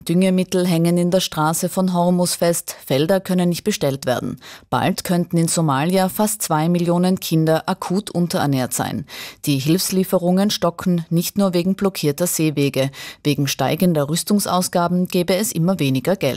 Düngemittel hängen in der Straße von Hormuz fest, Felder können nicht bestellt werden. Bald könnten in Somalia fast 2 Millionen Kinder akut unterernährt sein. Die Hilfslieferungen stocken nicht nur wegen blockierter Seewege. Wegen steigender Rüstungsausgaben gäbe es immer weniger Geld.